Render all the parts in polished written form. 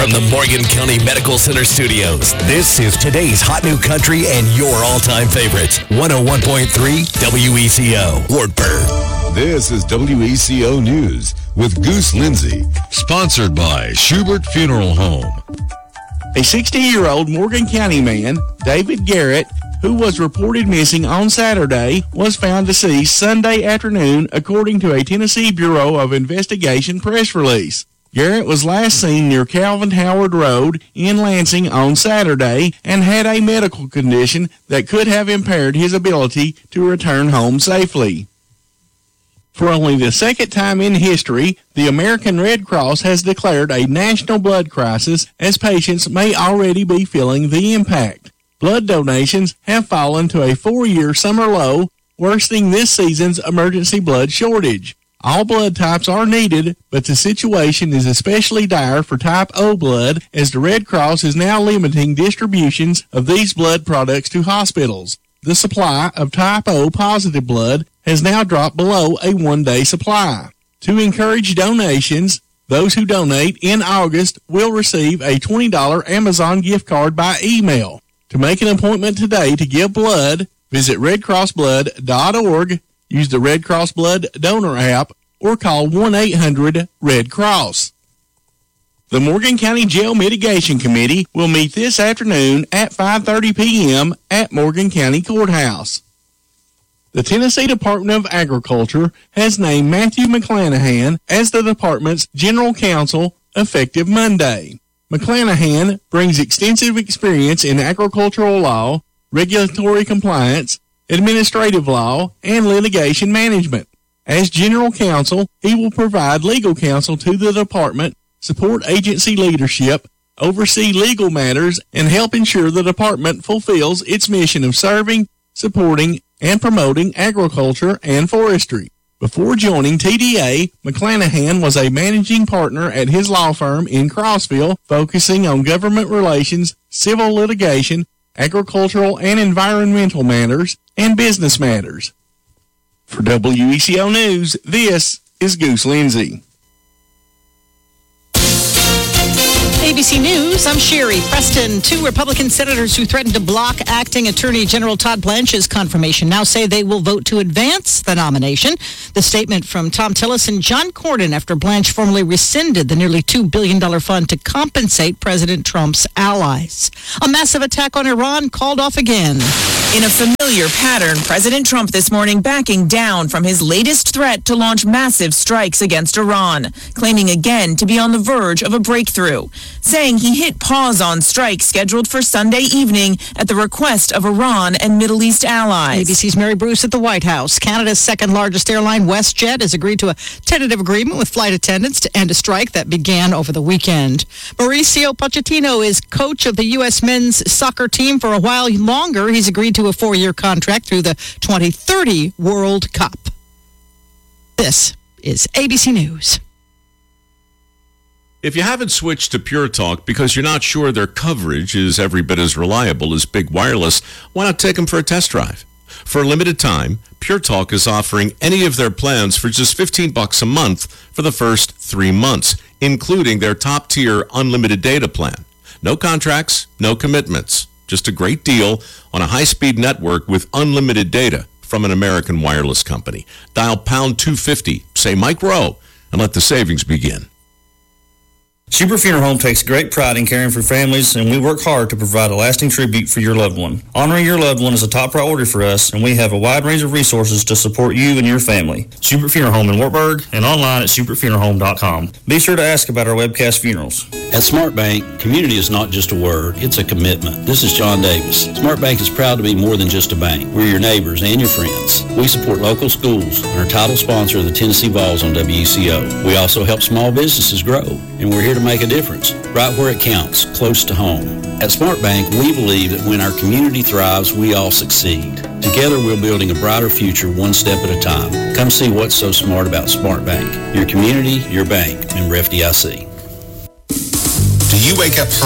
From the Morgan County Medical Center studios, this is today's Hot New Country and your all-time favorites. 101.3 WECO, Wartburg. This is WECO News with Goose Lindsay, sponsored by Schubert Funeral Home. A 60-year-old Morgan County man, David Garrett, who was reported missing on Saturday, was found deceased Sunday afternoon, according to a Tennessee Bureau of Investigation press release. Garrett was last seen near Calvin Howard Road in Lansing on Saturday and had a medical condition that could have impaired his ability to return home safely. For only the second time in history, the American Red Cross has declared a national blood crisis, as patients may already be feeling the impact. Blood donations have fallen to a 4-year summer low, worsening this season's emergency blood shortage. All blood types are needed, but the situation is especially dire for type O blood, as the Red Cross is now limiting distributions of these blood products to hospitals. The supply of type O positive blood has now dropped below a 1-day supply. To encourage donations, those who donate in August will receive a $20 Amazon gift card by email. To make an appointment today to give blood, visit redcrossblood.org, use the Red Cross Blood Donor app, or call 1-800-RED-CROSS. The Morgan County Jail Mitigation Committee will meet this afternoon at 5:30 p.m. at Morgan County Courthouse. The Tennessee Department of Agriculture has named Matthew McClanahan as the department's general counsel effective Monday. McClanahan brings extensive experience in agricultural law, regulatory compliance, administrative law, and litigation management. As general counsel, he will provide legal counsel to the department, support agency leadership, oversee legal matters, and help ensure the department fulfills its mission of serving, supporting, and promoting agriculture and forestry. Before joining TDA, McClanahan was a managing partner at his law firm in Crossville, focusing on government relations, civil litigation, agricultural and environmental matters, and business matters. For WECO News, this is Goose Lindsay. ABC News, I'm Sherry Preston. 2 Republican senators who threatened to block acting Attorney General Todd Blanche's confirmation now say they will vote to advance the nomination. The statement from Tom Tillis and John Cornyn after Blanche formally rescinded the nearly $2 billion fund to compensate President Trump's allies. A massive attack on Iran called off again. In a familiar pattern, President Trump this morning backing down from his latest threat to launch massive strikes against Iran, claiming again to be on the verge of a breakthrough, saying he hit pause on strikes scheduled for Sunday evening at the request of Iran and Middle East allies. ABC's Mary Bruce at the White House. Canada's second largest airline, WestJet, has agreed to a tentative agreement with flight attendants to end a strike that began over the weekend. Mauricio Pochettino is coach of the U.S. men's soccer team for a while longer. He's agreed to a 4-year contract through the 2030 World Cup. This is ABC News. If you haven't switched to Pure Talk because you're not sure their coverage is every bit as reliable as Big Wireless, why not take them for a test drive? For a limited time, Pure Talk is offering any of their plans for just $15 a month for the first 3 months, including their top-tier unlimited data plan. No contracts, no commitments. Just a great deal on a high-speed network with unlimited data from an American wireless company. Dial pound 250, say Mike Rowe, and let the savings begin. Schubert Funeral Home takes great pride in caring for families, and we work hard to provide a lasting tribute for your loved one. Honoring your loved one is a top priority for us, and we have a wide range of resources to support you and your family. Schubert Funeral Home in Wartburg and online at SchubertFuneralHome.com. Be sure to ask about our webcast funerals. At Smart Bank, community is not just a word, it's a commitment. This is John Davis. Smart Bank is proud to be more than just a bank. We're your neighbors and your friends. We support local schools and are title sponsor of the Tennessee Vols on WECO. We also help small businesses grow, and we're here to make a difference, right where it counts, close to home. At Smart Bank, we believe that when our community thrives, we all succeed. Together, we're building a brighter future one step at a time. Come see what's so smart about Smart Bank. Your community, your bank. Member FDIC. Do you wake up hurting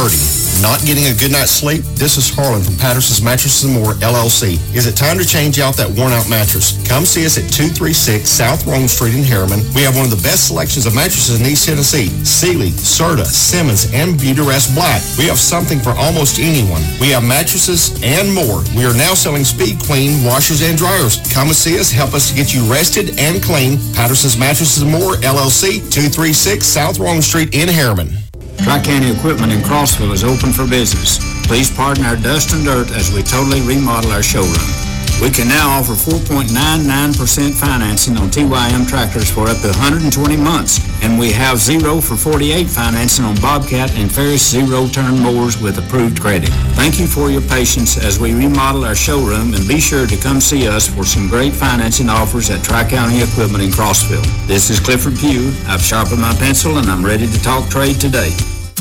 Not getting a good night's sleep? This is Harlan from Patterson's Mattresses & More, LLC. Is it time to change out that worn-out mattress? Come see us at 236 South Rome Street in Harriman. We have one of the best selections of mattresses in East Tennessee. Sealy, Serta, Simmons, and Beautyrest Black. We have something for almost anyone. We have mattresses and more. We are now selling Speed Queen washers and dryers. Come and see us. Help us to get you rested and clean. Patterson's Mattresses & More, LLC, 236 South Rome Street in Harriman. Tri-County Equipment in Crossville is open for business. Please pardon our dust and dirt as we totally remodel our showroom. We can now offer 4.99% financing on TYM tractors for up to 120 months, and we have 0 for 48 financing on Bobcat and Ferris zero-turn mowers with approved credit. Thank you for your patience as we remodel our showroom, and be sure to come see us for some great financing offers at Tri-County Equipment in Crossville. This is Clifford Pugh. I've sharpened my pencil, and I'm ready to talk trade today.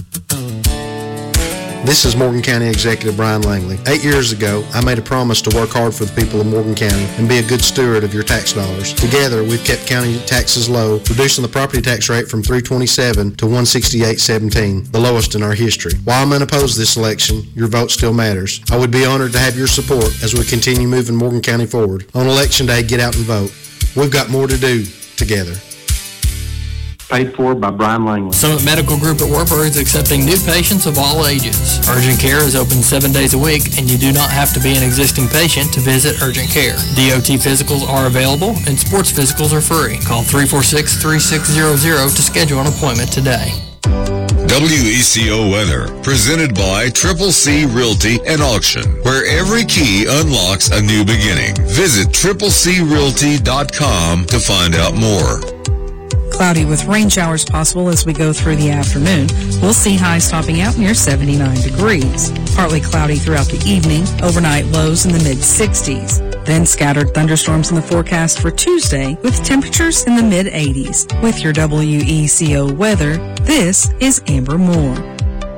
This is Morgan County Executive Brian Langley. 8 years ago, I made a promise to work hard for the people of Morgan County and be a good steward of your tax dollars. Together, we've kept county taxes low, reducing the property tax rate from $327 to $168.17, the lowest in our history. While I'm unopposed this election, your vote still matters. I would be honored to have your support as we continue moving Morgan County forward. On Election Day, get out and vote. We've got more to do together. Paid for by Brian Langley. Summit Medical Group at Wartburg is accepting new patients of all ages. Urgent Care is open 7 days a week, and you do not have to be an existing patient to visit Urgent Care. DOT physicals are available, and sports physicals are free. Call 346-3600 to schedule an appointment today. WECO weather, presented by Triple C Realty and Auction, where every key unlocks a new beginning. Visit triplecrealty.com to find out more. Cloudy with rain showers possible as we go through the afternoon. We'll see highs topping out near 79 degrees. Partly cloudy throughout the evening, overnight lows in the mid-60s. Then scattered thunderstorms in the forecast for Tuesday with temperatures in the mid-80s. With your WECO weather, this is Amber Moore.